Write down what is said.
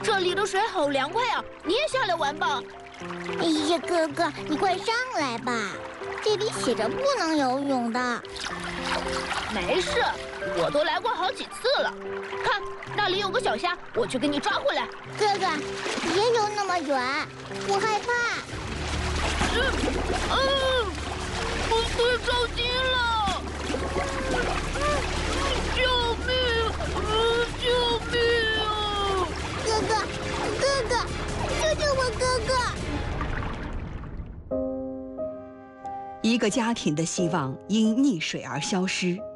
这里的水好凉快啊！你也下来玩吧。 哎呀，哥哥，你快上来吧，这里写着不能游泳的。 没事，我都来过好几次了。看，那里有个小虾，我去给你抓回来。 哥哥，别游那么远，我害怕。 我最着急了！救命！救命啊！ 哥哥，哥哥，救救我哥哥！ 一个家庭的希望因溺水而消失。